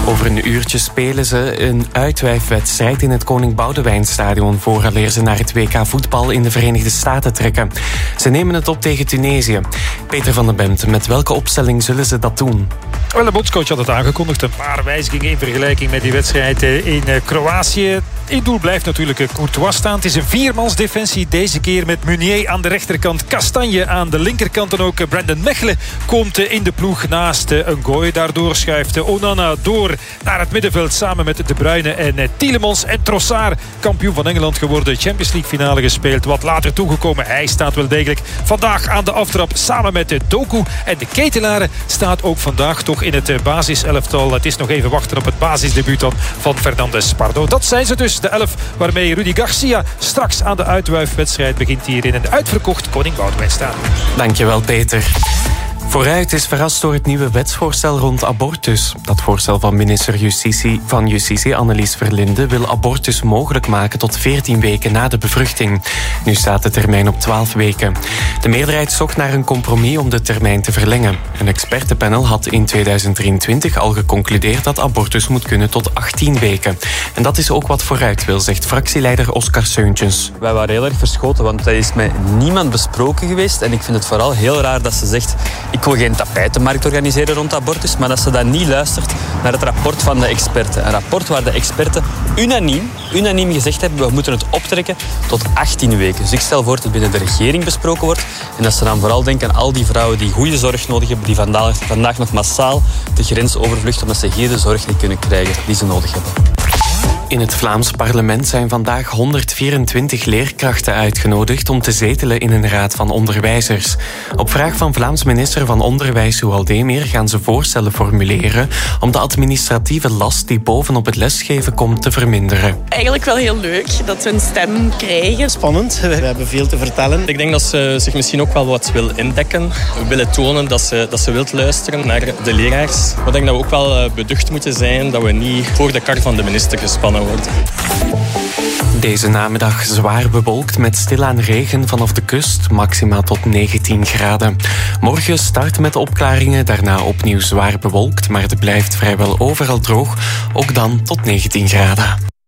Over een uurtje spelen ze een uitwijfwedstrijd in het Koning Boudewijnstadion vooraleer ze naar het WK voetbal in de Verenigde Staten trekken. Ze nemen het op tegen Tunesië. Peter van den Bemt, met welke opstelling zullen ze dat doen? Wel, de bondscoach had het aangekondigd. Een paar wijzigingen in vergelijking met die wedstrijd in Kroatië. In doel blijft natuurlijk Courtois staan. Het is een viermansdefensie. Deze keer met Meunier aan de rechterkant. Kastanje aan de linkerkant. En ook Brandon Mechelen komt in de ploeg naast Ngoy. Daardoor schuift Onana door naar het middenveld samen met De Bruyne en Tielemans. En Trossard, kampioen van Engeland geworden. Champions League finale gespeeld. Wat later toegekomen. Hij staat wel degelijk vandaag aan de aftrap samen met Doku. En de Ketelare staat ook vandaag toch in het basiselftal. Het is nog even wachten op het basisdebuut van Fernandes Pardo. Dat zijn ze dus. De 11 waarmee Rudi Garcia straks aan de uitwuifwedstrijd begint hier in een uitverkocht Koning Boudewijnstadion. Dankjewel, Peter. Vooruit is verrast door het nieuwe wetsvoorstel rond abortus. Dat voorstel van minister van Justitie Annelies Verlinde wil abortus mogelijk maken tot 14 weken na de bevruchting. Nu staat de termijn op 12 weken. De meerderheid zocht naar een compromis om de termijn te verlengen. Een expertenpanel had in 2023 al geconcludeerd dat abortus moet kunnen tot 18 weken. En dat is ook wat vooruit wil, zegt fractieleider Oscar Seuntjens. Wij waren heel erg verschoten, want dat is met niemand besproken geweest. En ik vind het vooral heel raar dat ze zegt: ik wil geen tapijtenmarkt organiseren rond abortus, maar dat ze dan niet luistert naar het rapport van de experten. Een rapport waar de experten unaniem gezegd hebben: we moeten het optrekken tot 18 weken. Dus ik stel voor dat het binnen de regering besproken wordt en dat ze dan vooral denken aan al die vrouwen die goede zorg nodig hebben, die vandaag nog massaal de grens overvluchten omdat ze hier de zorg niet kunnen krijgen die ze nodig hebben. In het Vlaams parlement zijn vandaag 124 leerkrachten uitgenodigd om te zetelen in een raad van onderwijzers. Op vraag van Vlaams minister van Onderwijs Soual Demir gaan ze voorstellen formuleren om de administratieve last die bovenop het lesgeven komt te verminderen. Eigenlijk wel heel leuk dat we een stem krijgen. Spannend, we hebben veel te vertellen. Ik denk dat ze zich misschien ook wel wat wil indekken. We willen tonen dat ze wilt luisteren naar de leraars. Maar ik denk dat we ook wel beducht moeten zijn dat we niet voor de kar van de minister gespannen worden. Deze namiddag zwaar bewolkt met stilaan regen vanaf de kust, maxima tot 19 graden. Morgen start met opklaringen, daarna opnieuw zwaar bewolkt, maar het blijft vrijwel overal droog, ook dan tot 19 graden.